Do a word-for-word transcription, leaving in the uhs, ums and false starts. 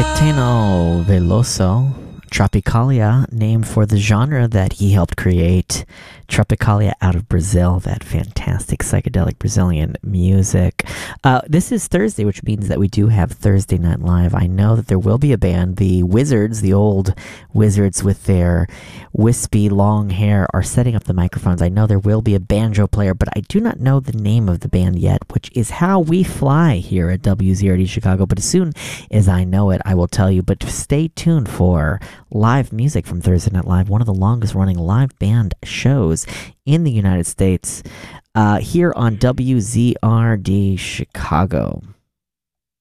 Caetano Veloso, Tropicalia, named for the genre that he helped create. Tropicalia out of Brazil, that fantastic psychedelic Brazilian music. Uh, this is Thursday, which means that we do have Thursday Night Live. I know that there will be a band. The Wizards, the old Wizards with their wispy long hair, are setting up the microphones. I know there will be a banjo player, but I do not know the name of the band yet, which is how we fly here at W Z R D Chicago. But as soon as I know it, I will tell you. But stay tuned for live music from Thursday Night Live, one of the longest running live band shows in the United States, uh, here on W Z R D Chicago.